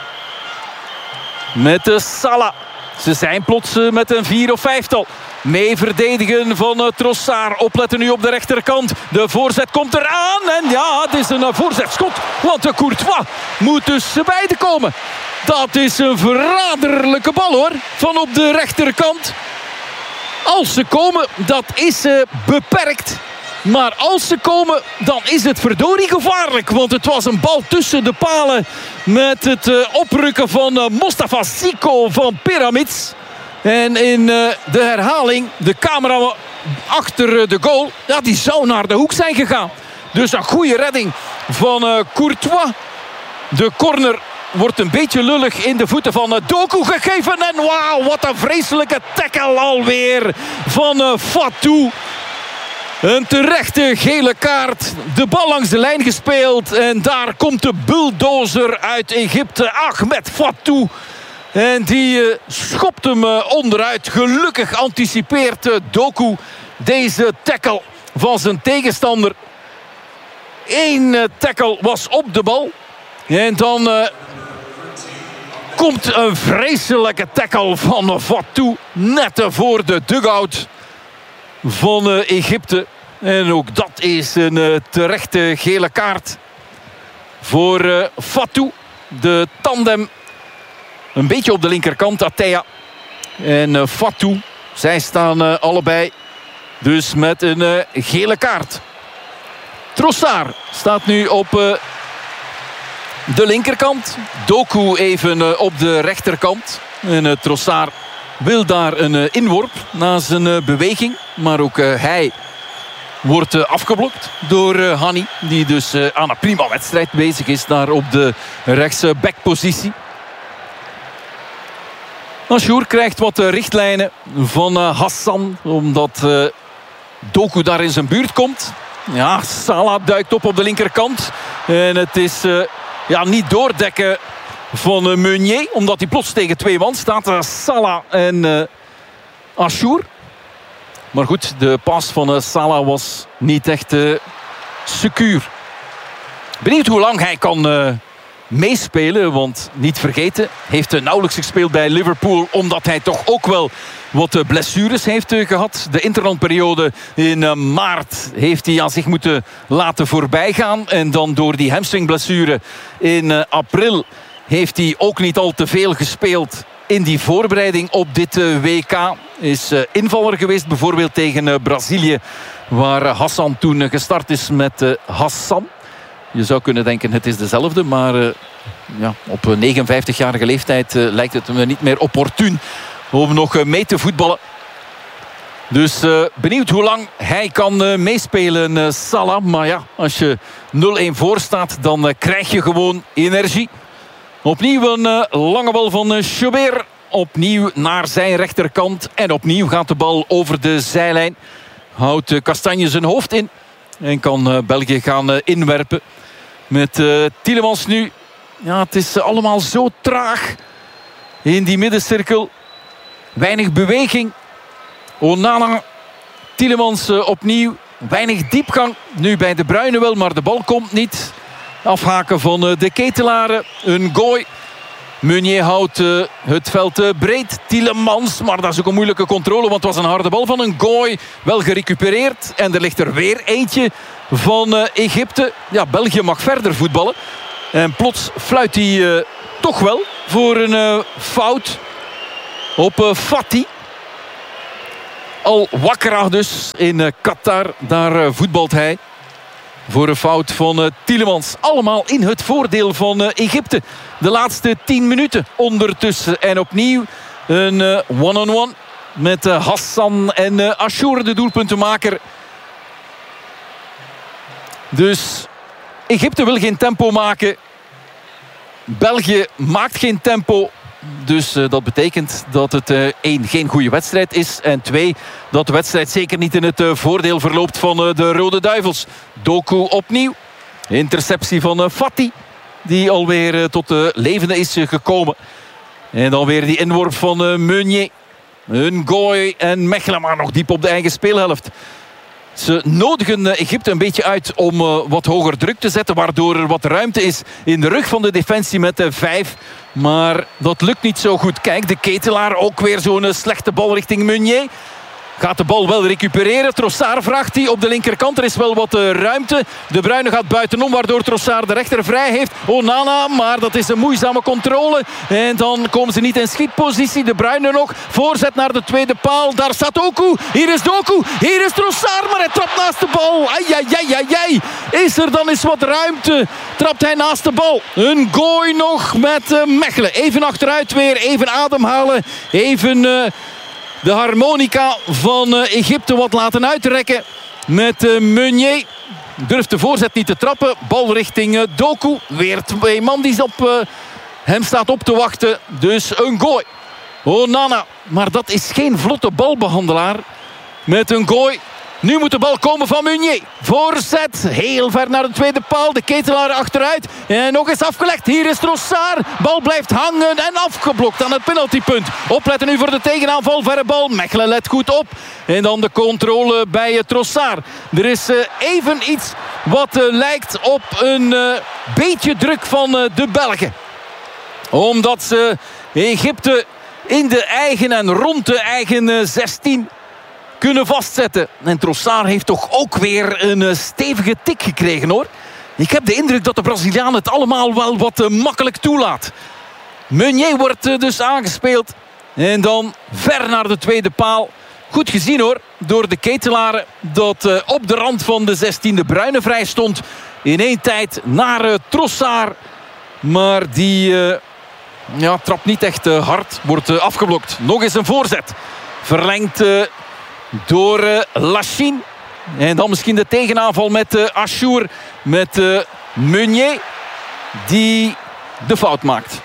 Met Salah. Ze zijn plots met een 4 of 5-tal. Mee verdedigen van Trossard. Opletten nu op de rechterkant. De voorzet komt eraan. En ja, het is een voorzetschot. Want Courtois moet dus beide komen. Dat is een verraderlijke bal hoor. Van op de rechterkant. Als ze komen, dat is beperkt. Maar als ze komen, dan is het verdorie gevaarlijk. Want het was een bal tussen de palen. Met het oprukken van Mostafa Zico van Pyramids. En in de herhaling, de camera achter de goal, ja, die zou naar de hoek zijn gegaan. Dus een goede redding van Courtois. De corner wordt een beetje lullig in de voeten van Doku gegeven. En wauw, wat een vreselijke tackle alweer van Fatou. Een terechte gele kaart. De bal langs de lijn gespeeld. En daar komt de bulldozer uit Egypte. Ahmed Fatou. En die schopt hem onderuit. Gelukkig anticipeert Doku deze tackle van zijn tegenstander. Eén tackle was op de bal. En dan komt een vreselijke tackle van Fatou. Net voor de dugout van Egypte. En ook dat is een terechte gele kaart voor Fatou. De tandem een beetje op de linkerkant, Atea en Fatou. Zij staan allebei dus met een gele kaart. Trossard staat nu op de linkerkant. Doku even op de rechterkant. En Trossard wil daar een inworp na zijn beweging. Maar ook hij wordt afgeblokt door Hani. Die dus aan een prima wedstrijd bezig is daar op de rechtsbackpositie. Ashour krijgt wat richtlijnen van Hassan. Omdat Doku daar in zijn buurt komt. Ja, Salah duikt op de linkerkant. En het is niet doordekken van Meunier. Omdat hij plots tegen twee man staat. Salah en Ashour. Maar goed, de pas van Salah was niet echt secuur. Benieuwd hoe lang hij kan meespelen. Want niet vergeten, heeft nauwelijks gespeeld bij Liverpool. Omdat hij toch ook wel wat blessures heeft gehad. De interlandperiode in maart heeft hij aan zich moeten laten voorbijgaan. En dan door die hamstringblessure in april heeft hij ook niet al te veel gespeeld in die voorbereiding op dit WK. Is invaller geweest bijvoorbeeld tegen Brazilië, waar Hassan toen gestart is met Hassan. Je zou kunnen denken het is dezelfde, maar op 59-jarige leeftijd lijkt het me niet meer opportun om nog mee te voetballen. Dus benieuwd hoe lang hij kan meespelen, Salah. Maar ja, als je 0-1 voor staat, dan krijg je gewoon energie. Opnieuw een lange bal van Schubert. Opnieuw naar zijn rechterkant. En opnieuw gaat de bal over de zijlijn. Houdt Kastanje zijn hoofd in. En kan België gaan inwerpen. Met Tielemans nu. Ja, het is allemaal zo traag. In die middencirkel. Weinig beweging. Onana. Tielemans opnieuw. Weinig diepgang. Nu bij De Bruyne wel, maar de bal komt niet. Afhaken van de Ketelaren. Een gooi. Meunier houdt het veld breed. Tielemans, maar dat is ook een moeilijke controle, want het was een harde bal van een gooi. Wel gerecupereerd. En er ligt er weer eentje van Egypte. Ja, België mag verder voetballen. En plots fluit hij toch wel voor een fout op Fati. Al Wakrah dus in Qatar. Daar voetbalt hij. Voor een fout van Tielemans. Allemaal in het voordeel van Egypte. De laatste 10 minuten ondertussen. En opnieuw een one-on-one met Hassan en Achour, de doelpuntenmaker. Dus Egypte wil geen tempo maken. België maakt geen tempo. Dus dat betekent dat het 1, geen goede wedstrijd is. En 2, dat de wedstrijd zeker niet in het voordeel verloopt van de Rode Duivels. Doku opnieuw. Interceptie van Fati. Die alweer tot de levende is gekomen. En dan weer die inworp van Meunier. Een gooi en Mechelen maar nog diep op de eigen speelhelft. Ze nodigen Egypte een beetje uit om wat hoger druk te zetten. Waardoor er wat ruimte is in de rug van de defensie met 5. Maar dat lukt niet zo goed. Kijk, de Ketelaar ook weer zo'n slechte bal richting Meunier. Gaat de bal wel recupereren. Trossard vraagt hij op de linkerkant. Er is wel wat ruimte. De Bruyne gaat buitenom, waardoor Trossard de rechter vrij heeft. Onana, maar dat is een moeizame controle. En dan komen ze niet in schietpositie. De Bruyne nog. Voorzet naar de tweede paal. Daar staat Doku. Hier is Doku. Hier is Trossard, maar hij trapt naast de bal. Ai. Is er dan eens wat ruimte? Trapt hij naast de bal. Een gooi nog met Mechelen. Even achteruit weer. Even ademhalen. Even... de harmonica van Egypte wat laten uitrekken met Meunier. Durft de voorzet niet te trappen. Bal richting Doku. Weer 2 man die op hem staat op te wachten. Dus een gooi. Onana. Maar dat is geen vlotte balbehandelaar. Met een gooi. Nu moet de bal komen van Meunier. Voorzet. Heel ver naar de tweede paal. De Ketelaar achteruit. En nog eens afgelegd. Hier is Trossard. Bal blijft hangen en afgeblokt aan het penaltypunt. Opletten nu voor de tegenaanval. Verre bal. Mechelen let goed op. En dan de controle bij Trossard. Er is even iets wat lijkt op een beetje druk van de Belgen. Omdat ze Egypte in de eigen en rond de eigen 16... kunnen vastzetten. En Trossard heeft toch ook weer een stevige tik gekregen, hoor. Ik heb de indruk dat de Braziliaan het allemaal wel wat makkelijk toelaat. Meunier wordt dus aangespeeld. En dan ver naar de tweede paal. Goed gezien, hoor, door de Ketelaren. Dat op de rand van de 16 de Bruyne vrij stond. In 1 tijd naar Trossard. Maar die trapt niet echt hard. Wordt afgeblokt. Nog eens een voorzet. Verlengd... door Lachine. En dan misschien de tegenaanval met Achour. Met Meunier. Die de fout maakt.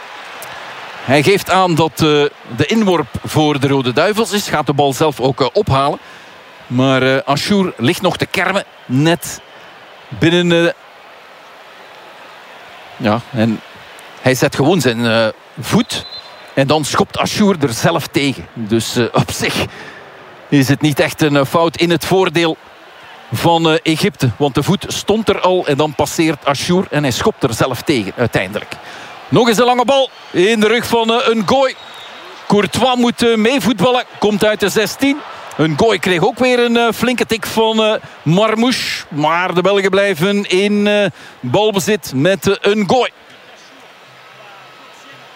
Hij geeft aan dat de inworp voor de Rode Duivels is. Gaat de bal zelf ook ophalen. Maar Achour ligt nog te kermen. Net binnen... en hij zet gewoon zijn voet. En dan schopt Achour er zelf tegen. Dus op zich... is het niet echt een fout in het voordeel van Egypte. Want de voet stond er al en dan passeert Achour en hij schopt er zelf tegen uiteindelijk. Nog eens een lange bal in de rug van een gooi. Courtois moet meevoetballen, komt uit de 16. Een gooi kreeg ook weer een flinke tik van Marmouche. Maar de Belgen blijven in balbezit met een gooi.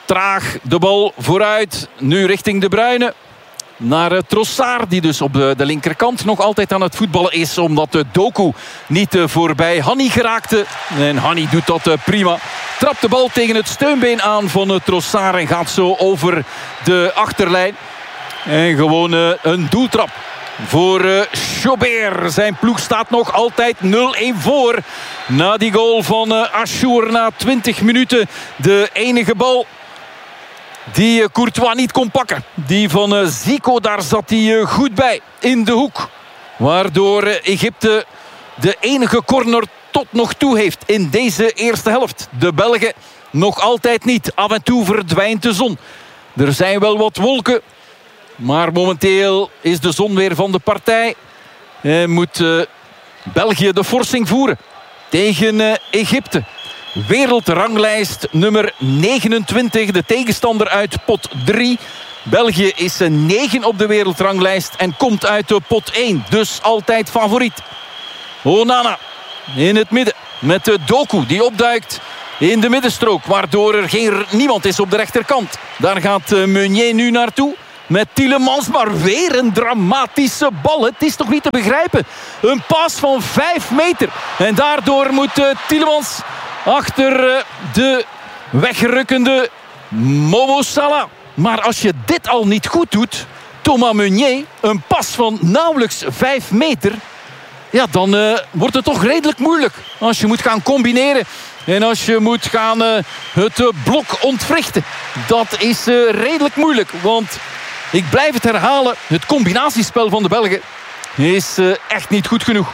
Traag de bal vooruit. Nu richting De Bruyne. Naar Trossard, die dus op de linkerkant nog altijd aan het voetballen is. Omdat Doku niet voorbij Hanni geraakte. En Hanni doet dat prima. Trapt de bal tegen het steunbeen aan van Trossard. En gaat zo over de achterlijn. En gewoon een doeltrap voor Jobert. Zijn ploeg staat nog altijd 0-1 voor. Na die goal van Achour na 20 minuten. De enige bal die Courtois niet kon pakken. Die van Zico, daar zat hij goed bij. In de hoek. Waardoor Egypte de enige corner tot nog toe heeft in deze eerste helft. De Belgen nog altijd niet. Af en toe verdwijnt de zon. Er zijn wel wat wolken. Maar momenteel is de zon weer van de partij. Moet België de forsing voeren tegen Egypte. Wereldranglijst nummer 29. De tegenstander uit pot 3. België is 9 op de wereldranglijst en komt uit pot 1. Dus altijd favoriet. Onana in het midden met de Doku die opduikt in de middenstrook. Waardoor er niemand is op de rechterkant. Daar gaat Meunier nu naartoe. Met Tielemans, maar weer een dramatische bal. Het is toch niet te begrijpen. Een pas van 5 meter. En daardoor moet Tielemans achter de wegrukkende Momo Salah. Maar als je dit al niet goed doet, Thomas Meunier, een pas van nauwelijks 5 meter... ja, dan wordt het toch redelijk moeilijk. Als je moet gaan combineren en als je moet gaan het blok ontwrichten. Dat is redelijk moeilijk, want ik blijf het herhalen. Het combinatiespel van de Belgen is echt niet goed genoeg.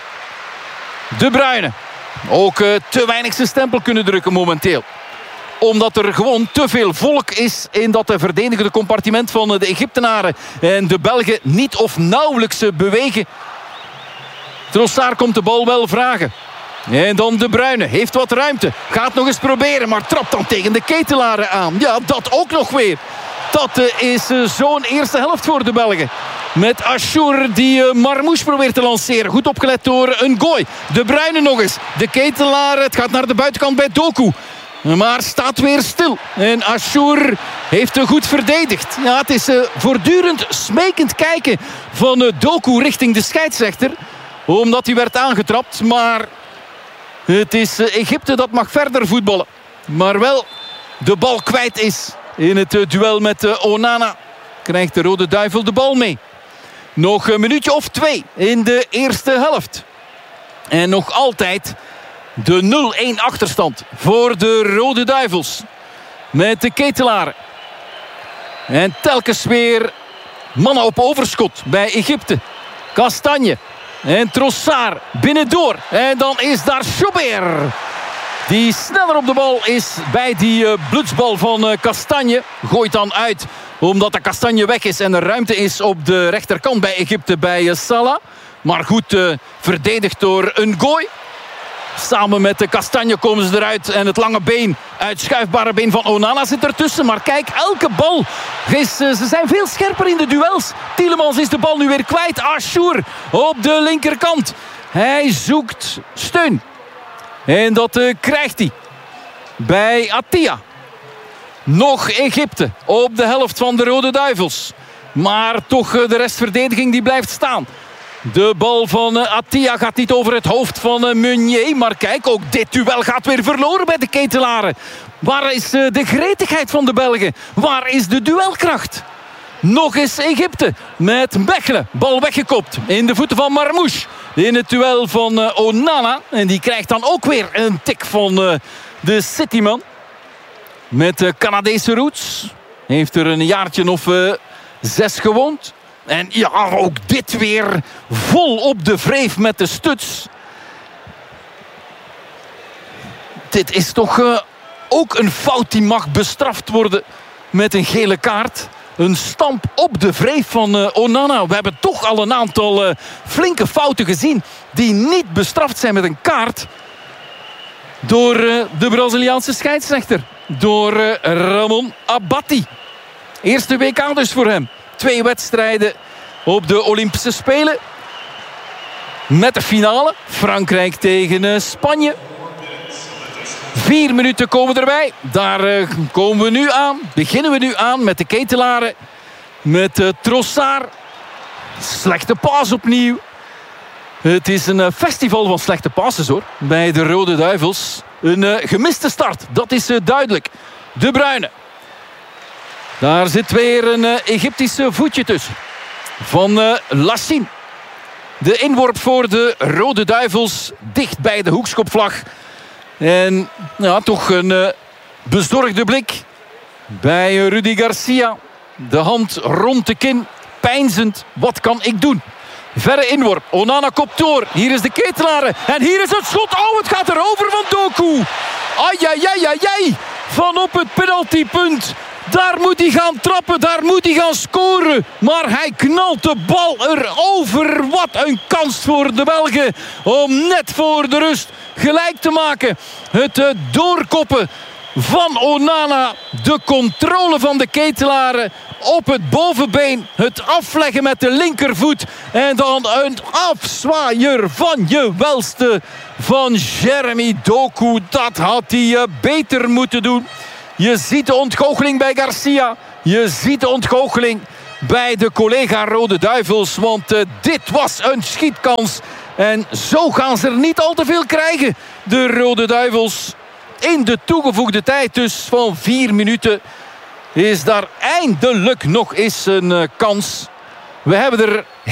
De Bruyne. Ook te weinig zijn stempel kunnen drukken momenteel. Omdat er gewoon te veel volk is in dat verdedigende compartiment van de Egyptenaren. En de Belgen niet of nauwelijks bewegen. Trossard komt de bal wel vragen. En dan De Bruyne. Heeft wat ruimte. Gaat nog eens proberen. Maar trapt dan tegen de Ketelaren aan. Ja, dat ook nog weer. Dat is zo'n eerste helft voor de Belgen. Met Achour die Marmouche probeert te lanceren. Goed opgelet door een gooi. De Bruyne nog eens. De Ketelaar, het gaat naar de buitenkant bij Doku. Maar staat weer stil. En Achour heeft goed verdedigd. Ja, het is voortdurend smekend kijken van Doku richting de scheidsrechter. Omdat hij werd aangetrapt. Maar het is Egypte dat mag verder voetballen. Maar wel de bal kwijt is. In het duel met Onana krijgt de Rode Duivel de bal mee. Nog een minuutje of 2 in de eerste helft. En nog altijd de 0-1 achterstand voor de Rode Duivels. Met de Ketelaren. En telkens weer mannen op overschot bij Egypte. Castagne en Trossard binnendoor. En dan is daar Jobert. Die sneller op de bal is bij die blutsbal van Castagne. Gooit dan uit omdat de Castagne weg is en er ruimte is op de rechterkant bij Egypte bij Salah. Maar goed verdedigd door een gooi. Samen met de Castagne komen ze eruit. En het lange been, uitschuifbare been van Onana zit ertussen. Maar kijk, elke bal ze zijn veel scherper in de duels. Tielemans is de bal nu weer kwijt. Achour op de linkerkant. Hij zoekt steun. En dat krijgt hij bij Attia. Nog Egypte op de helft van de Rode Duivels. Maar toch de restverdediging die blijft staan. De bal van Attia gaat niet over het hoofd van Meunier. Maar kijk, ook dit duel gaat weer verloren bij de Ketelaren. Waar is de gretigheid van de Belgen? Waar is de duelkracht? Nog eens Egypte met Mechelen. Bal weggekopt in de voeten van Marmouche. In het duel van Onana. En die krijgt dan ook weer een tik van de Cityman. Met Canadese roots. Heeft er een jaartje of 6 gewoond. En ja, ook dit weer vol op de wreef met de stuts. Dit is toch ook een fout die mag bestraft worden met een gele kaart. Een stamp op de wreef van Onana. We hebben toch al een aantal flinke fouten gezien die niet bestraft zijn met een kaart. Door de Braziliaanse scheidsrechter. Door Ramon Abatti. Eerste WK dus voor hem. 2 wedstrijden op de Olympische Spelen. Met de finale. Frankrijk tegen Spanje. 4 minuten komen erbij. Daar komen we nu aan. Beginnen we nu aan met de Ketelaren. Met Trossard. Slechte paas opnieuw. Het is een festival van slechte passes hoor. Bij de Rode Duivels. Een gemiste start. Dat is duidelijk. De Bruyne. Daar zit weer een Egyptische voetje tussen. Van Lassine. De inworp voor de Rode Duivels. Dicht bij de hoekschopvlag. En ja, toch een bezorgde blik bij Rudi Garcia. De hand rond de kin. Peinzend. Wat kan ik doen? Verre inworp. Onana kopt door. Hier is de Ketelaren. En hier is het schot. Oh, het gaat erover van Doku. Ai. Van op het penaltypunt. Daar moet hij gaan trappen. Daar moet hij gaan scoren. Maar hij knalt de bal erover. Wat een kans voor de Belgen. Om net voor de rust gelijk te maken. Het doorkoppen van Onana. De controle van de Ketelaren. Op het bovenbeen. Het afleggen met de linkervoet. En dan een afzwaaier van je welste van Jeremy Doku. Dat had hij beter moeten doen. Je ziet de ontgoocheling bij Garcia. Je ziet de ontgoocheling bij de collega Rode Duivels. Want dit was een schietkans. En zo gaan ze er niet al te veel krijgen. De Rode Duivels. In de toegevoegde tijd dus van 4 minuten is daar eindelijk nog eens een kans. We hebben er